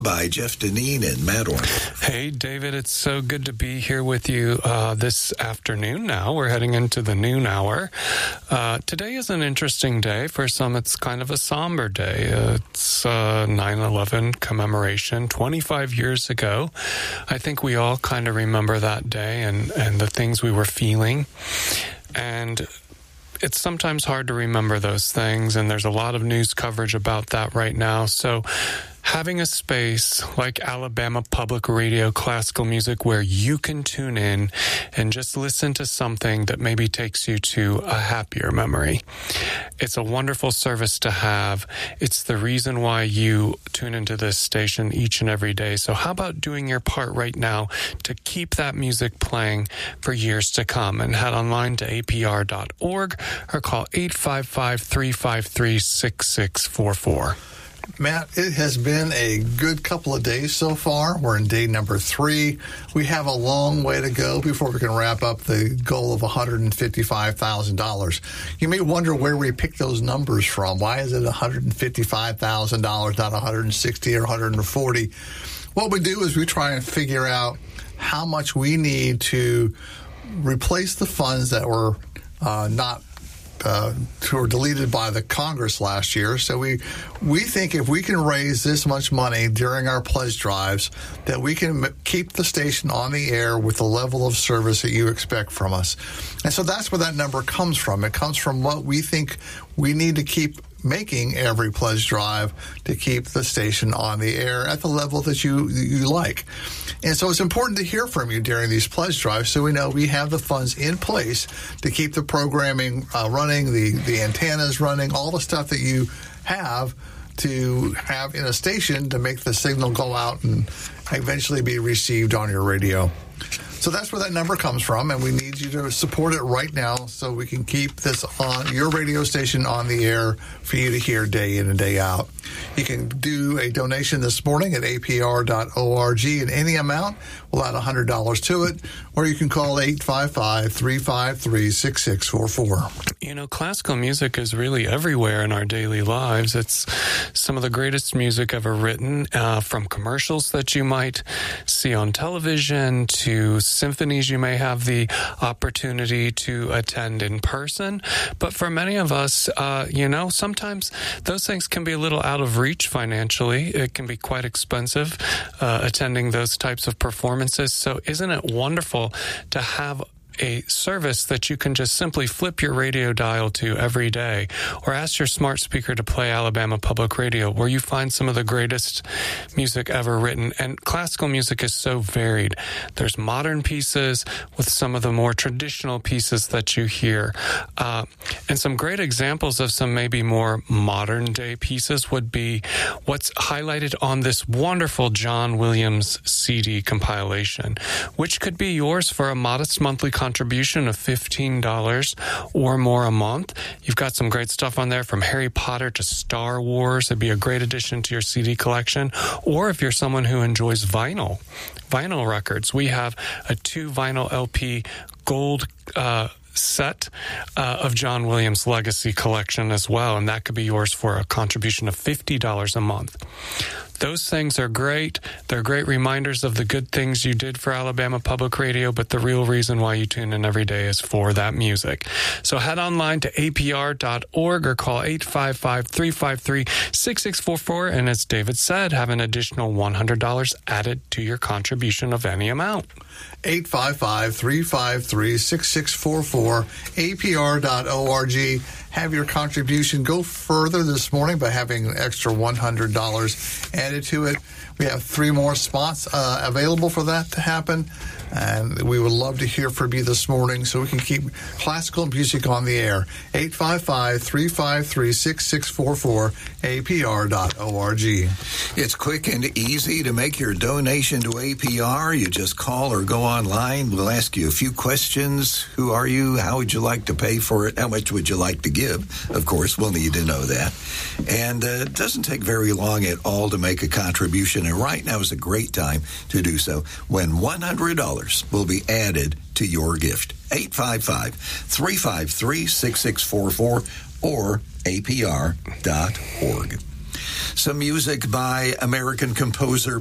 by Jeff Deneen and Matt Orner. Hey, David, it's so good to be here with you this afternoon now. We're heading into the noon hour. Today is an interesting day. For some, it's kind of a somber day. It's 9/11 commemoration 25 years ago. I think we all kind of remember that day and the things we were feeling. And it's sometimes hard to remember those things, and there's a lot of news coverage about that right now. So having a space like Alabama Public Radio Classical Music where you can tune in and just listen to something that maybe takes you to a happier memory. It's a wonderful service to have. It's the reason why you tune into this station each and every day. So how about doing your part right now to keep that music playing for years to come? And head online to apr.org or call 855-353-6644. Matt, it has been a good couple of days so far. We're in day number 3. We have a long way to go before we can wrap up the goal of $155,000. You may wonder where we picked those numbers from. Why is it $155,000, not $160 or $140? What we do is we try and figure out how much we need to replace the funds that were who were deleted by the Congress last year. So we think if we can raise this much money during our pledge drives, that we can keep the station on the air with the level of service that you expect from us. And so that's where that number comes from. It comes from what we think we need to keep making every pledge drive to keep the station on the air at the level that you like. And so it's important to hear from you during these pledge drives so we know we have the funds in place to keep the programming running, the antennas running, all the stuff that you have to have in a station to make the signal go out and eventually be received on your radio. So that's where that number comes from, and we need you to support it right now so we can keep this on your radio station on the air for you to hear day in and day out. You can do a donation this morning at apr.org in any amount. We'll add $100 to it, or you can call 855-353-6644. You know, classical music is really everywhere in our daily lives. It's some of the greatest music ever written, from commercials that you might see on television to symphonies you may have the opportunity to attend in person. But for many of us, sometimes those things can be a little out of reach financially. It can be quite expensive attending those types of performances. So isn't it wonderful to have a service that you can just simply flip your radio dial to every day, or ask your smart speaker to play Alabama Public Radio, where you find some of the greatest music ever written. And classical music is so varied. There's modern pieces with some of the more traditional pieces that you hear. And some great examples of some maybe more modern day pieces would be what's highlighted on this wonderful John Williams CD compilation, which could be yours for a modest monthly contribution of $15 or more a month. You've got some great stuff on there, from Harry Potter to Star Wars. It'd be a great addition to your CD collection. Or if you're someone who enjoys vinyl records, we have a 2 vinyl LP gold set of John Williams' Legacy collection as well, and that could be yours for a contribution of $50 a month. Those things are great. They're great reminders of the good things you did for Alabama Public Radio, but the real reason why you tune in every day is for that music. So head online to apr.org or call 855-353-6644, and as David said, have an additional $100 added to your contribution of any amount. 855-353-6644, apr.org. Have your contribution go further this morning by having an extra $100 added to it. We have 3 more spots available for that to happen, and we would love to hear from you this morning so we can keep classical music on the air. 855-353-6644, apr.org. It's quick and easy to make your donation to APR. You just call or go online. We'll ask you a few questions. Who are you? How would you like to pay for it? How much would you like to give? Of course, we'll need to know that. And it doesn't take very long at all to make a contribution, and right now is a great time to do so when $100 will be added to your gift. 855-353-6644 or apr.org. some music by American composer